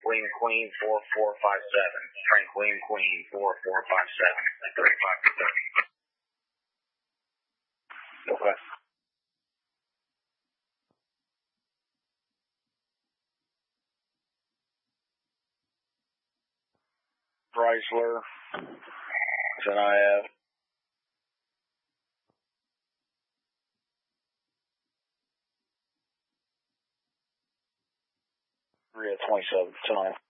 Queen, Queen, 4457. Frank, Queen, Queen, 4457. 35 to 30. Okay. Chrysler. That's an IF. Three at 27 tonight.